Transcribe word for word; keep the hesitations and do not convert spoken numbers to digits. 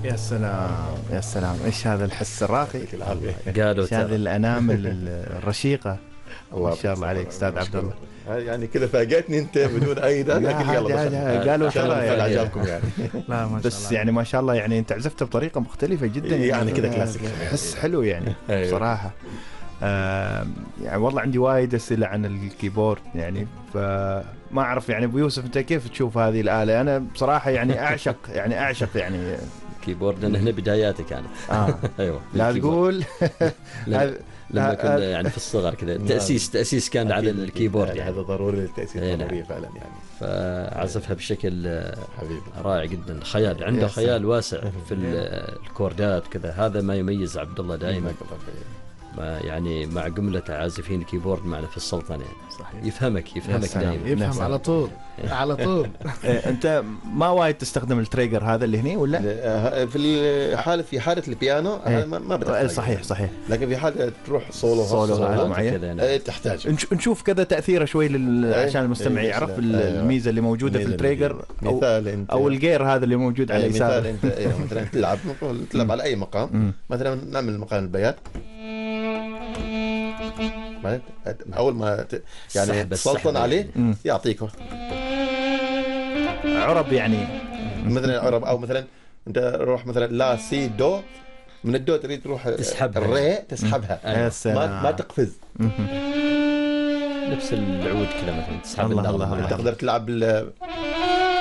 يا سلام يا سلام، ايش هذا الحس الراقي، قالوا ايش هذه الانامل الرشيقه. ما شاء الله عليك استاذ عبد الله. يعني كذا فاجأتني انت بدون اي ده، لكن يلا بس قالوا ترى يعني عجبكم يعني. لا ما شاء بس الله. يعني ما شاء الله، يعني انت عزفت بطريقه مختلفه جدا يعني, يعني كذا كلاسيك، حس حلو يعني بصراحه. آه يعني والله عندي وايد اسئله عن الكيبورد يعني، فما اعرف يعني ابو يوسف انت كيف تشوف هذه الاله؟ انا بصراحه يعني اعشق يعني اعشق يعني كيبورد، لان هنا بداياتي كانت. اه ايوه لا تقول لما كنا يعني في الصغر كذا تاسيس تاسيس كان على الكيبورد يعني. هذا ضروري للتاسيس، ضروري فعلا يعني. فعزفها بشكل حبيبي رائع جدا، خيال عنده خيال واسع في الكوردات كذا. هذا ما يميز عبد الله دائما، ما يعني مع جملة عازفين كيبورد معنا في السلطنة يعني. صحيح. يفهمك يفهمك دائما، يفهم على طول على طول. انت ما وايد تستخدم التريجر هذا اللي هنا ولا؟ في الحالة في حالة البيانو ما بتحتاج. صحيح صحيح. لكن في حالة تروح سولو سولو معين تحتاج. نشوف كذا تأثيره شوي لل... عشان المستمع يعرف الميزة اللي موجودة في التريجر، أو, أو الجير هذا اللي موجود على اليسار. مثال انت مثلا تلعب تلعب على اي مقام، مثلا نعمل مقام البيات، اول ما ت... يعني تسلطن عليه مم. يعطيك عرب يعني، مثلا عرب، او مثلا انت روح مثلا لا سي دو، من الدو تريد تروح تسحبها الري تسحبها. أيوة. ما ما تقفز. نفس العود كذا مثلا تسحب الله الله. تقدر تلعب